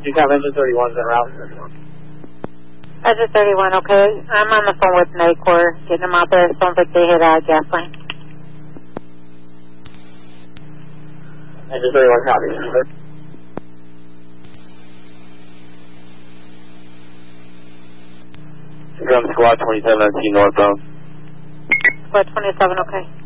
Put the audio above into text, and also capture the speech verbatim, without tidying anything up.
You got engine thirty-one's en route. Engine thirty-one, okay. I'm on the phone with NACOR, getting them out there. Sounds like they hit a gas line. Engine thirty-one, copy. Gun Squad twenty-seven nineteen northbound. Squad twenty-seven, okay.